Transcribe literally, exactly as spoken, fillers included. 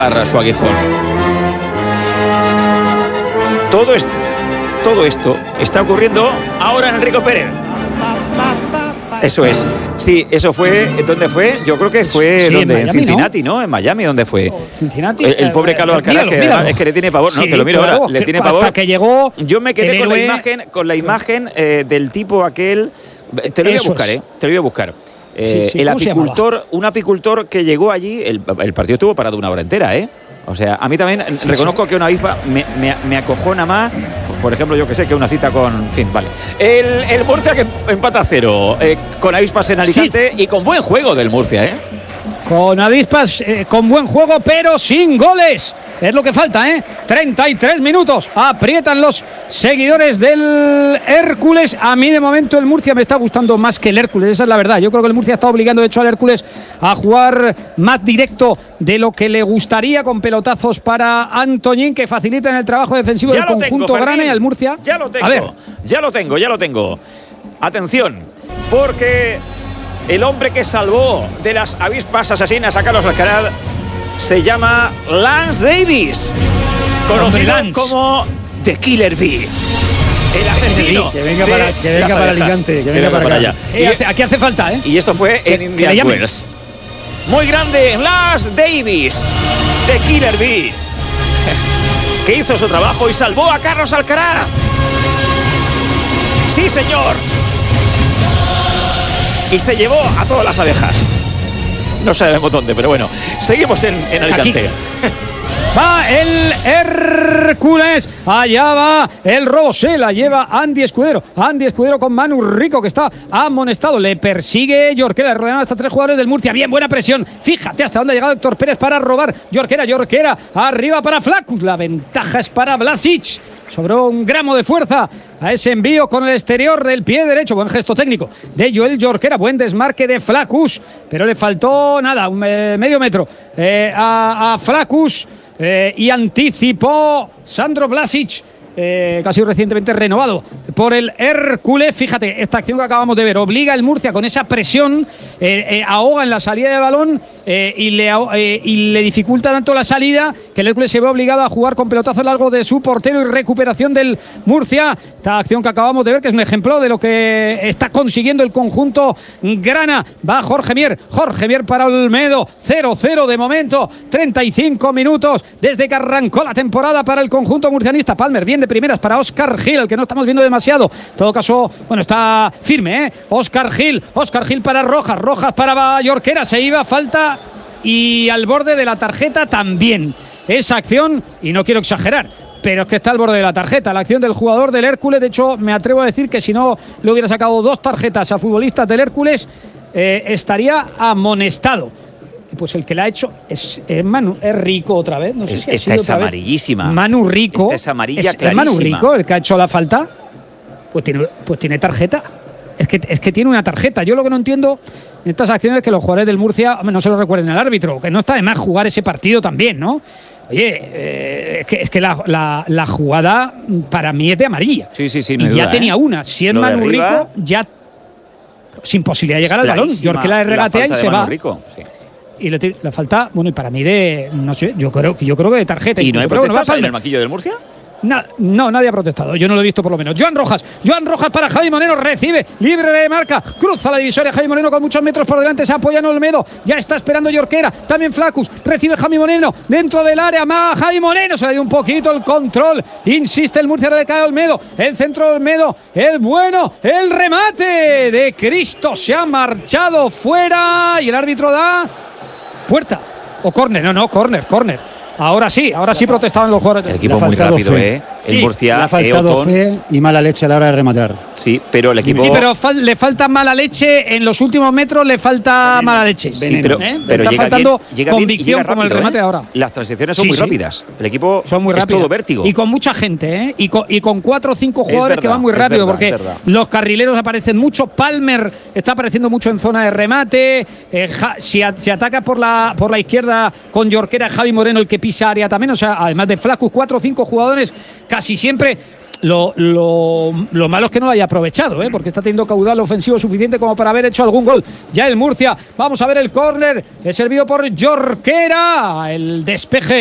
a su aguijón. Todo, es, todo esto está ocurriendo ahora en Enrico Pérez. Eso es. Sí, eso fue. ¿Dónde fue? Yo creo que fue sí, donde, en, en Miami, Cincinnati, ¿no? ¿no? En Miami, ¿dónde fue? Cincinnati. El, el pobre Carlos Alcaraz, que además es que le tiene pavor. Sí, no, te lo miro claro, ahora. Le que tiene hasta pavor. que llegó. Yo me quedé con la héroe. imagen, con la imagen eh, del tipo aquel. Te lo voy a buscar, ¿eh? Te lo voy a buscar. Eh, Sí, sí, el ¿cómo se apicultor, un apicultor que llegó allí, el, el partido estuvo parado una hora entera, ¿eh? O sea, a mí también sí, reconozco sí. que una avispa me, me, me acojona más, por ejemplo, yo que sé, que una cita con... En fin, vale. El, el Murcia que empata a cero, eh, con avispas en Alicante sí. y con buen juego del Murcia, ¿eh? Con avispas, eh, con buen juego, pero sin goles. Es lo que falta, ¿eh? treinta y tres minutos. Aprietan los seguidores del Hércules. A mí, de momento, el Murcia me está gustando más que el Hércules. Esa es la verdad. Yo creo que el Murcia está obligando, de hecho, al Hércules a jugar más directo de lo que le gustaría, con pelotazos para Antoñín, que facilitan el trabajo defensivo ya del conjunto tengo, grana, y al Murcia. Ya lo tengo. A ver. Ya lo tengo, ya lo tengo. Atención, porque el hombre que salvó de las avispas asesinas a Carlos Alcaraz se llama Lance Davis, conocido Lance. como The Killer Bee, el asesino. Que venga para, que venga para Alicante, que, que venga para, para allá. Y, hace, aquí hace falta, ¿eh? Y esto fue en Indian Wells. Muy grande, Lance Davis, The Killer Bee, que hizo su trabajo y salvó a Carlos Alcaraz. Sí, señor. Y se llevó a todas las abejas. No sabemos dónde, pero bueno, seguimos en, en Alicante. Aquí. Va el Hércules, allá va el robo, se la lleva Andy Escudero. Andy Escudero con Manu Rico, que está amonestado. Le persigue Jorquera, rodeando hasta tres jugadores del Murcia. Bien, buena presión. Fíjate hasta dónde ha llegado Héctor Pérez para robar. Jorquera, Jorquera, arriba para Flacus. La ventaja es para Blasic. Sobró un gramo de fuerza a ese envío con el exterior del pie derecho. Buen gesto técnico de Joel Jorquera. Buen desmarque de Flacus, pero le faltó nada, un eh, medio metro eh, a, a Flacus. Eh, y anticipó Sandro Blasic, eh, casi recientemente renovado por el Hércules. Fíjate, esta acción que acabamos de ver obliga al Murcia con esa presión, eh, eh, ahoga en la salida de balón eh, y, le, eh, y le dificulta tanto la salida que el Hércules se ve obligado a jugar con pelotazo largo de su portero y recuperación del Murcia. Esta acción que acabamos de ver, que es un ejemplo de lo que está consiguiendo el conjunto grana. Va Jorge Mier, Jorge Mier para Olmedo, cero cero de momento, treinta y cinco minutos desde que arrancó la temporada para el conjunto murcianista. Palmer, bien de primeras para Óscar Gil, que no estamos viendo demasiado. En todo caso, bueno, está firme, ¿eh? Óscar Gil, Óscar Gil para Rojas, Rojas para Jorquera, se iba, falta y al borde de la tarjeta también. Esa acción, y no quiero exagerar, pero es que está al borde de la tarjeta, la acción del jugador del Hércules. De hecho, me atrevo a decir que si no le hubiera sacado dos tarjetas a futbolistas del Hércules, eh, estaría amonestado. Pues el que la ha hecho es, es Manu, es Rico otra vez. No sé es, si esta es amarillísima. Vez. Manu Rico. Esta es amarilla es, clarísima. ¿Es Manu Rico el que ha hecho la falta? Pues tiene, pues tiene tarjeta. Es que, es que tiene una tarjeta. Yo lo que no entiendo en estas acciones es que los jugadores del Murcia no se lo recuerden al árbitro, que no está de más jugar ese partido también, ¿no? Oye, eh, es que, es que la, la, la jugada para mí es de amarilla. Sí, sí, sí. No y ya duda, tenía ¿eh? una. Si es lo Manu arriba, Rico, ya sin posibilidad de llegar al balón. Jorge la regatea y se va. Rico, sí. Y le, le falta, bueno, y para mí de, no sé, yo creo que yo creo que de tarjeta. ¿Y no hay pero protestas bueno, en el maquillo del Murcia? Na, no, nadie ha protestado, yo no lo he visto por lo menos. Joan Rojas, Joan Rojas para Javi Moreno, recibe, libre de marca, cruza la divisoria Javi Moreno con muchos metros por delante, se apoya en Olmedo, ya está esperando Jorquera, también Flacus, recibe Javi Moreno, dentro del área, más Javi Moreno, se le dio un poquito el control, insiste el Murcia, le cae Olmedo, el centro de Olmedo, el bueno, el remate de Cristo, se ha marchado fuera y el árbitro da puerta, o córner, no, no, córner, córner. Ahora sí, ahora sí protestaban los jugadores. El equipo muy rápido, fe. ¿eh? Sí, el Murcia, le ha faltado Eoton, fe y mala leche a la hora de rematar. Sí, pero el equipo... Sí, pero fal le falta mala leche en los últimos metros, le falta veneno, mala leche. Sí, pero, ¿eh? pero está llega faltando bien, llega convicción bien, llega como rápido, el remate ¿eh? de ahora. Las transiciones son sí, muy sí. rápidas. El equipo son muy es rápidas. todo vértigo. Y con mucha gente, ¿eh? Y con, y con cuatro o cinco jugadores verdad, que van muy rápido, verdad, porque los carrileros aparecen mucho. Palmer está apareciendo mucho en zona de remate. Eh, ja, si, a, si ataca por la, por la izquierda con Jorquera, Javi Moreno el que pisa área también, o sea, además de Flaccus, cuatro o cinco jugadores casi siempre. Lo, lo, lo malo es que no lo haya aprovechado, ¿eh? Porque está teniendo caudal ofensivo suficiente como para haber hecho algún gol. Ya el Murcia, vamos a ver el córner, es servido por Jorquera, el despeje